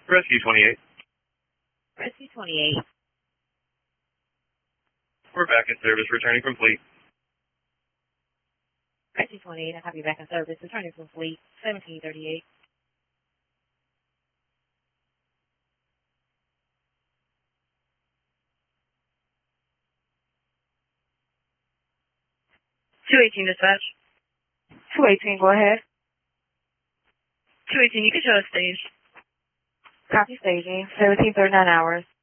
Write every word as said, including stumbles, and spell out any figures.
Rescue twenty-eight. Rescue twenty-eight. We're back in service, returning from fleet. Rescue twenty-eight, I have you back in service, returning from fleet, seventeen thirty-eight. two eighteen dispatch. two eighteen, go ahead. two eighteen, you can show us stage. Copy staging, seventeen thirty-nine hours.